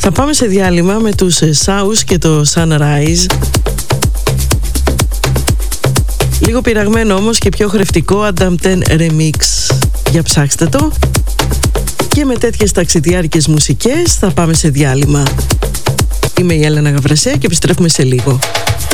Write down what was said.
Θα πάμε σε διάλειμμα με τους South και το Sunrise. Λίγο πειραγμένο όμως και πιο χρευτικό Adam 10 Remix. Για ψάξτε το. Και με τέτοιες ταξιδιάρικες μουσικές θα πάμε σε διάλειμμα. Είμαι η Έλενα Γαβρασέα και επιστρέφουμε σε λίγο.